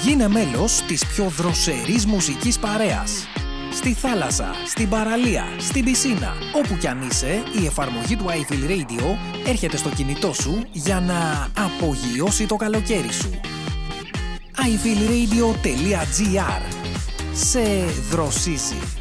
Γίνε μέλος της πιο δροσερής μουσικής παρέας. Στη θάλασσα, στην παραλία, στην πισίνα, όπου κι αν είσαι, η εφαρμογή του iFeel Radio έρχεται στο κινητό σου για να απογειώσει το καλοκαίρι σου. iFeelRadio.gr. Σε δροσίζει.